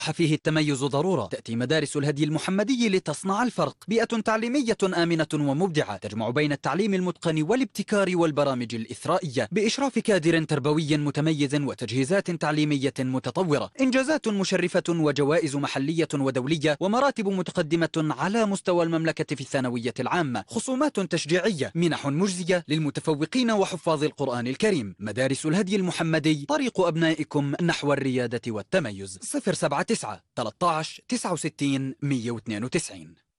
فيه التميز ضرورة. تأتي مدارس الهدي المحمدي لتصنع الفرق، بيئة تعليمية آمنة ومبدعة تجمع بين التعليم المتقن والابتكار والبرامج الإثرائية بإشراف كادر تربوي متميز وتجهيزات تعليمية متطورة. إنجازات مشرفة وجوائز محلية ودولية ومراتب متقدمة على مستوى المملكة في الثانوية العامة، خصومات تشجيعية، منح مجزية للمتفوقين وحفاظ القرآن الكريم. مدارس الهدي المحمدي، طريق أبنائكم نحو الريادة والتميز. 079 13 69 192.